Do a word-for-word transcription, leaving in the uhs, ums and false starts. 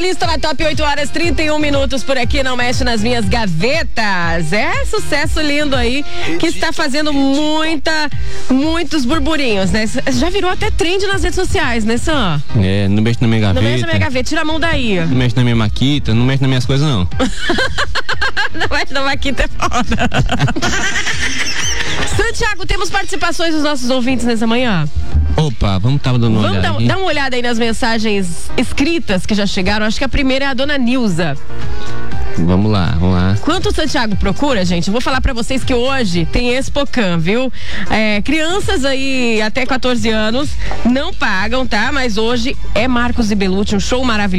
lista na Top oito horas, trinta e um minutos por aqui, não mexe nas minhas gavetas. É sucesso lindo aí, que está fazendo muita, muitos burburinhos, né? Já virou até trend nas redes sociais, né, Sam? É, não mexe na minha gaveta. Não mexe na minha gaveta, tira a mão daí. Não mexe na minha maquita, não mexe nas minhas coisas, não. Não mexe na maquita, é foda. Santiago, temos participações dos nossos ouvintes nessa manhã? Opa, vamos estar dando uma Vamos olhada dar, aqui. dar uma olhada aí nas mensagens escritas que já chegaram. Acho que a primeira é a dona Nilza. Vamos lá, vamos lá. Quanto o Santiago procura, gente, eu vou falar pra vocês que hoje tem Expocan, viu? É, crianças aí até quatorze anos não pagam, tá? Mas hoje é Marcos e Belucci, um show maravilhoso.